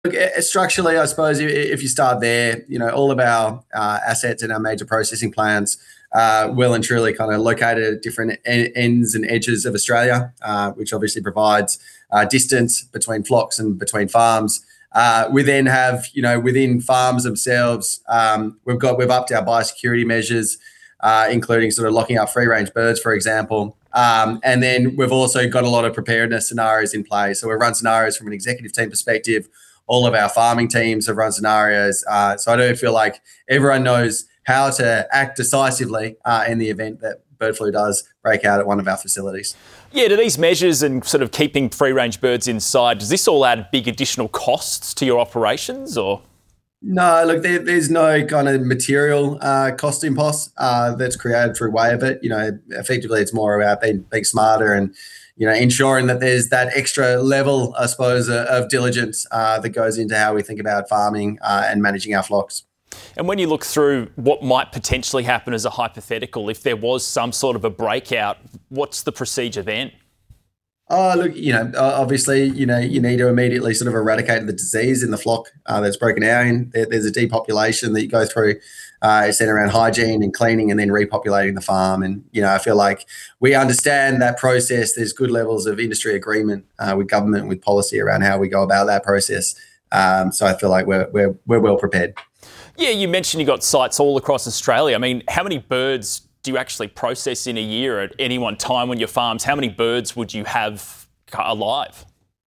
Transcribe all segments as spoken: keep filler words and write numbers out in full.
Look, eh, structurally, I suppose i- if you start there, you know, all of our uh, assets and our major processing plants uh, well and truly kind of located at different e- ends and edges of Australia, uh, which obviously provides uh, distance between flocks and between farms. Uh, we then have, you know, within farms themselves, um, we've got we've upped our biosecurity measures, uh, including sort of locking up free range birds, for example. Um, and then we've also got a lot of preparedness scenarios in place. So we've run scenarios from an executive team perspective. All of our farming teams have run scenarios. Uh, so I do feel like everyone knows how to act decisively uh, in the event that bird flu does break out at one of our facilities. Yeah, do these measures and sort of keeping free-range birds inside, does this all add big additional costs to your operations, or? No, look, there, there's no kind of material uh, cost impulse uh, that's created through way of it. You know, effectively, it's more about being, being smarter and, you know, ensuring that there's that extra level, I suppose, uh, of diligence uh, that goes into how we think about farming uh, and managing our flocks. And when you look through what might potentially happen as a hypothetical, if there was some sort of a breakout, what's the procedure then? Oh, look, you know, obviously, you know, you need to immediately sort of eradicate the disease in the flock uh, that's broken out in. There, there's a depopulation that you go through. Uh, it's centered around hygiene and cleaning and then repopulating the farm. And, you know, I feel like we understand that process. There's good levels of industry agreement uh, with government, with policy around how we go about that process. Um, so I feel like we're, we're, we're well prepared. Yeah, you mentioned you got sites all across Australia. I mean, how many birds do you actually process in a year at any one time on your farms? How many birds would you have alive?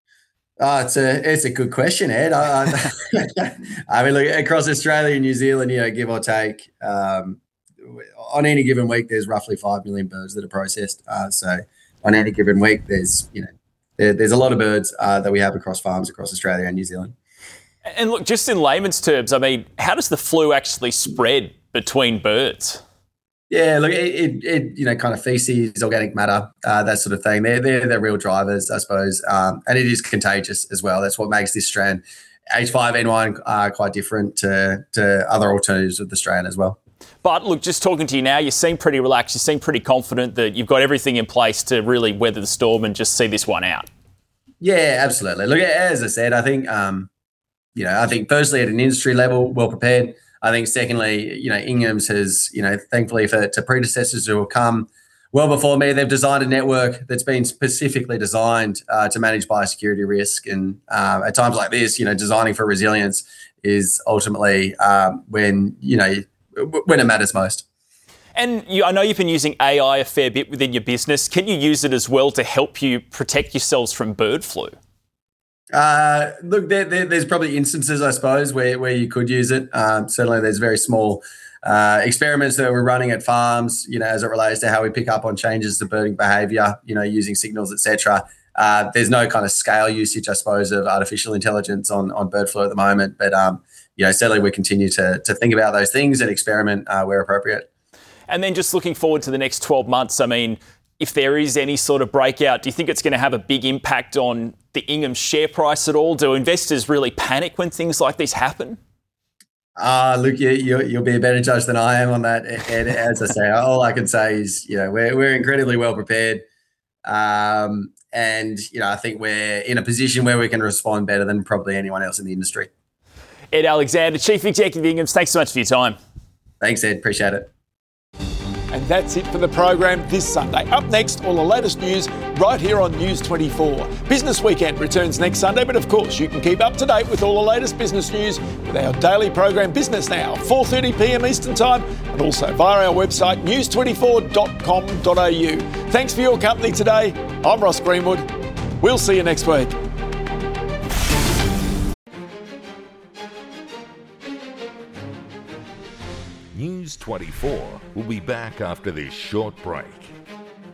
Oh, it's a it's a good question, Ed. I, I mean, look, across Australia and New Zealand, you know, give or take, um, on any given week, there's roughly five million birds that are processed. Uh, so on any given week, there's, you know, there, there's a lot of birds uh, that we have across farms across Australia and New Zealand. And look, just in layman's terms, I mean, how does the flu actually spread between birds? Yeah, look, it, it, it you know, kind of feces, organic matter, uh, that sort of thing. They're, they're the real drivers, I suppose. Um, and it is contagious as well. That's what makes this strand H five N one uh, quite different to, to other alternatives of the strand as well. But look, just talking to you now, you seem pretty relaxed. You seem pretty confident that you've got everything in place to really weather the storm and just see this one out. Yeah, absolutely. Look, as I said, I think, um, you know, I think firstly at an industry level, well prepared. I think secondly, you know, Ingham's has, you know, thankfully for to predecessors who have come well before me, they've designed a network that's been specifically designed uh, to manage biosecurity risk. And uh, at times like this, you know, designing for resilience is ultimately um, when, you know, when it matters most. And you, I know you've been using A I a fair bit within your business. Can you use it as well to help you protect yourselves from bird flu? Uh, look, there, there, there's probably instances, I suppose, where, where you could use it. Um, certainly, there's very small uh, experiments that we're running at farms, you know, as it relates to how we pick up on changes to birding behaviour, you know, using signals, et cetera. Uh, there's no kind of scale usage, I suppose, of artificial intelligence on, on bird flu at the moment. But, um, you know, certainly we continue to, to think about those things and experiment uh, where appropriate. And then just looking forward to the next twelve months, I mean, if there is any sort of breakout, do you think it's going to have a big impact on the Inghams share price at all? Do investors really panic when things like this happen? Uh, look, you, you, you'll be a better judge than I am on that. And as I say, all I can say is, you know, we're, we're incredibly well prepared. Um, and, you know, I think we're in a position where we can respond better than probably anyone else in the industry. Ed Alexander, Chief Executive of Inghams, thanks so much for your time. Thanks, Ed. Appreciate it. And that's it for the program this Sunday. Up next, all the latest news right here on News twenty-four. Business Weekend returns next Sunday, but of course you can keep up to date with all the latest business news with our daily program Business Now, four thirty p m Eastern Time, and also via our website news twenty-four dot com dot a u. Thanks for your company today. I'm Ross Greenwood. We'll see you next week. News twenty-four will be back after this short break.